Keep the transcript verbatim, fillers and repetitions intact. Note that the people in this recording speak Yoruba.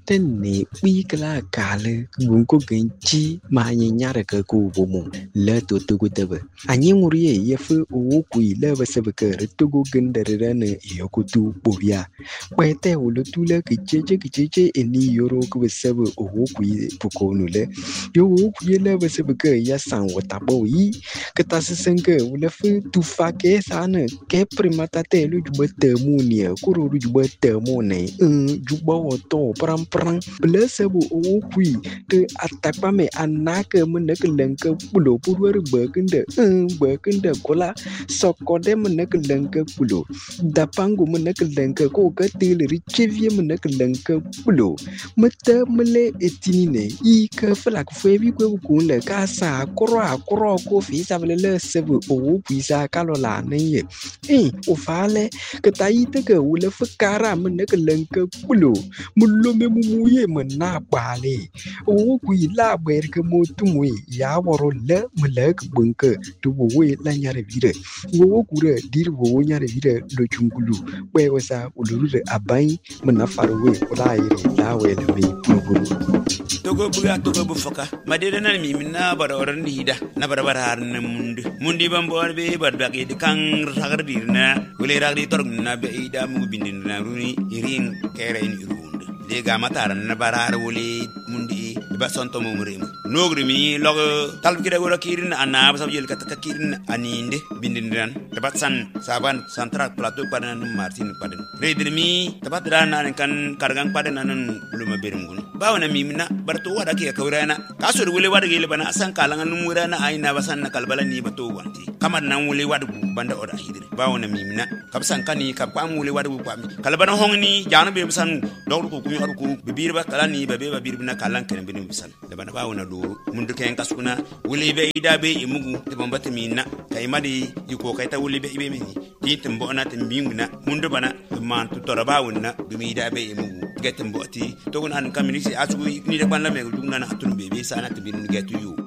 Tene pi kala kale gunko genchi ma nyara ka ku bomo le to to go tebe anyi nguri ye fu o ku ile ba se be ke to go gendere ne yo ku tu bobia kwete o le tu le ke cheche ke cheche eni yoro ku se be o ku pu ko nu le yo o ku ile ba se be ke ya san wo ta bo yi ke ta se sen ke o le fu tu fa ke sa ne ke primata te lu ju te mu ni ku ro ju te mu ne ju bo to pram pram blesse bu o kui te atakpa me anake meneke lenke pulo purwer bekende bekende kola sokode meneke lenke pulo dapangu meneke lenke ko gatil richevie meneke lenke pulo mete mele etinine i ke flak febi ko ku le kasa koro akoro ko fi savele le sebu o kui sa kalola ne eh o fale ke taite ke ule fkara meneke lenke pulo mulo me mumuye mena bale o ku ila ber ke motumwe ya woro le mlek bunke to we la nyare vire wo ku re dir wo nyare vire lo chungulu we wasa uluru abai mena farwe ola ire la we le me puguru togo buga togo bufoka madede na mi mina bara oran hida na bara bara har na mundi mundi bambo be bar bagi de kan ragar dirna wele ragdi torg na be ida mu bindin na runi irin kere in irunde de ga mataran na bara har wele mundi ba sonto mo murem nogri mi log tal gida wora kirin ana ba sabjel kat kirin aninde bindin dan tabat san saban central plateau padan martin padan redir mi tabat ran kan kargang padan nan uluma berum gun bawna mi mina barto wada ke kawrana kasur wule wada gele bana san kalangan numurana aina basan na kalbala ni bato wanti kamar nan wule wada banda oda hidire bawna mi mina kabsan kani kab kwam wule wada bu kwam kalbana hongni janu be bisan dawru ko kumi aru ko bibir ba kala ni babe babir bina kalan ken bin bisan da bana bawna do mundu ken kasuna wule be ida be imugu de bambata mina kay madi yiko kay ta wule be ibe mini titim bona timbinguna mundu bana man tu toraba wonna dumi ida be imugu getem boti to gon an kamini asugu ni de ban la me dugna na hatun bebe sana tibin getu yu